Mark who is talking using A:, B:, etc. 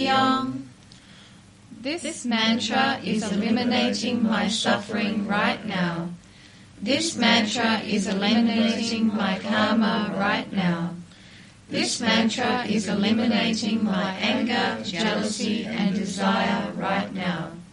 A: Shanti Om. This mantra is eliminating my suffering right now. This mantra is eliminating my karma right now. This mantra is eliminating my anger, jealousy and desire right now.